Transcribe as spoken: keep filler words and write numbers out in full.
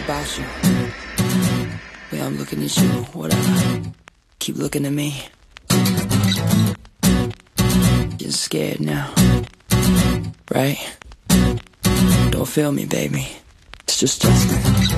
about you. Yeah, I'm looking at you, whatever. Keep looking at me. You're scared now, right? Don't feel me, baby. It's just Justin.